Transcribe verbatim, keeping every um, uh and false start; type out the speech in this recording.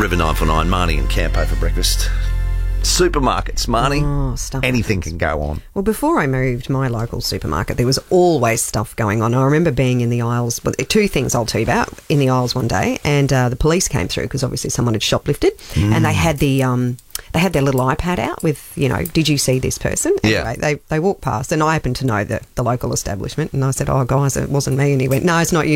River nine four nine, Marnie and Campo for breakfast. Supermarkets, Marnie. Oh, stuff Anything happens. can go on. Well, before I moved my local supermarket, there was always stuff going on. I remember being in the aisles, well, two things I'll tell you about, in the aisles one day, and uh, the police came through because obviously someone had shoplifted, mm. and they had the... Um, They had their little iPad out with, you know, did you see this person? Anyway, Yeah. they, they walked past, and I happened to know the, the local establishment, and I said, oh, guys, it wasn't me. And he went, no, it's not you.